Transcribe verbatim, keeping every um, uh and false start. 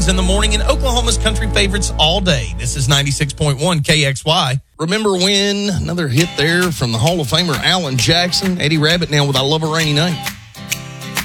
in the morning and Oklahoma's country favorites all day. This is ninety-six point one K X Y. Remember when? Another hit there from the Hall of Famer Alan Jackson. Eddie Rabbitt now with I Love a Rainy Night.